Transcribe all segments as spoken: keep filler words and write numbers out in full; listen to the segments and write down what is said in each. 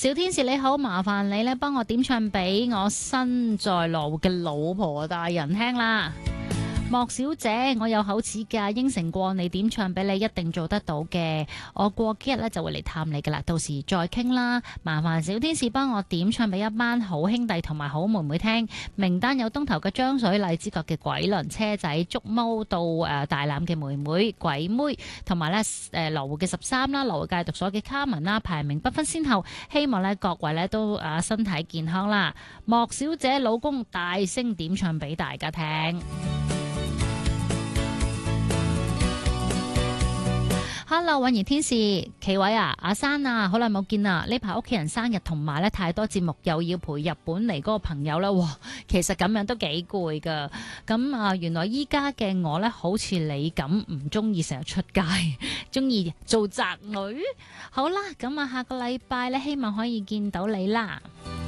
小天使你好，麻煩你咧幫我點唱俾我身在羅湖嘅老婆大人聽啦。莫小姐，我有口齒噶，應承過你點唱俾你，一定做得到嘅。我過幾日咧就會嚟探你噶啦，到時再傾啦。麻煩小天使幫我點唱俾一班好兄弟同埋好妹妹聽。名單有東頭嘅張水、荔枝角嘅鬼輪、車仔、竹毛到誒、呃、大欖嘅妹妹、鬼妹，同埋咧誒羅湖嘅十三啦，羅湖戒毒所嘅卡文啦，排名不分先後。希望咧各位咧都啊身體健康啦。莫小姐老公大聲點唱俾大家聽。Hello， 韻兒天使，奇偉啊，阿珊啊，好耐冇見啦！呢排屋企人生日同埋咧太多節目，又要陪日本嚟嗰個朋友啦，哇！其實咁樣都幾攰噶。咁啊，原來依家嘅我呢，好似你咁唔中意成日出街，中意做宅女。好啦，咁啊，下個禮拜呢，希望可以見到你啦。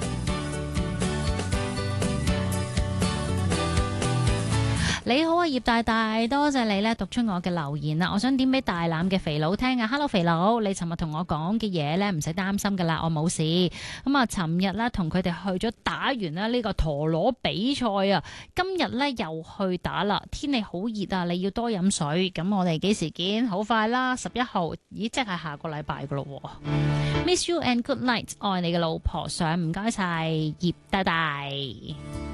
你好啊，葉大大，多謝你咧讀出我嘅留言啦。我想點俾大欖嘅肥佬聽啊 ！Hello， 肥佬，你尋日同我講嘅嘢咧，唔使擔心噶啦，我冇事。咁啊，尋日咧同佢哋去咗打完咧呢個陀螺比賽啊，今日咧又去打啦。天氣好熱啊，你要多飲水。咁我哋幾時見？好快啦，十一號，咦，即係下個禮拜噶咯。Miss you and good night，愛你嘅老婆上，唔該晒葉大大。